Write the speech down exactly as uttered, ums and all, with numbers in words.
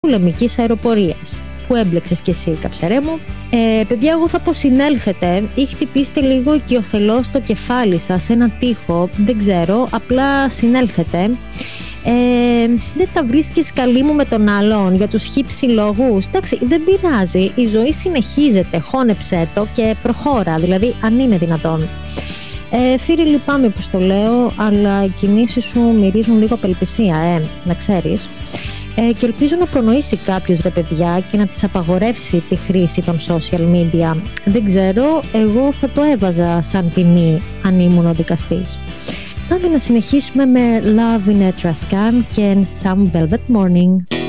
πολεμικής αεροπορίας που έμπλεξες κι εσύ, καψερέ μου. Ε, παιδιά, εγώ θα πω συνέλθετε ή χτυπήστε λίγο οικειοθελώς το κεφάλι σας σε ένα τοίχο, δεν ξέρω, απλά συνέλθετε. Ε, δεν τα βρίσκεις καλή μου με τον άλλον για τους χύψη λόγους. Εντάξει, δεν πειράζει, η ζωή συνεχίζεται, χώνεψέ το και προχώρα, δηλαδή αν είναι δυνατόν. Ε, Φίλοι, λυπάμαι που στο λέω, αλλά οι κινήσεις σου μυρίζουν λίγο απελπισία, ε, να ξέρεις. Ε, και ελπίζω να προνοήσει κάποιος, ρε παιδιά, και να της απαγορεύσει τη χρήση των social media. Δεν ξέρω, εγώ θα το έβαζα σαν ποινή αν ήμουν ο δικαστής. Τώρα να συνεχίσουμε με Love in a Trascan και Some Velvet Morning.